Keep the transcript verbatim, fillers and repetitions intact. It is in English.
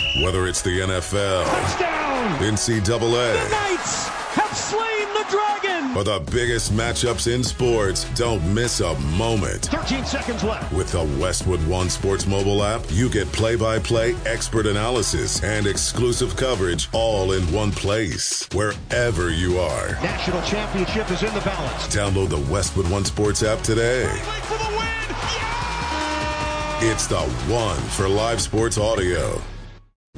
Whether it's the N F L, touchdown, N C double A, the Knights have slain the dragon, or the biggest matchups in sports, don't miss a moment. thirteen seconds left. With the Westwood One Sports mobile app, you get play-by-play, expert analysis, and exclusive coverage all in one place, wherever you are. National championship is in the balance. Download the Westwood One Sports app today. For the win. Yeah! It's the one for live sports audio.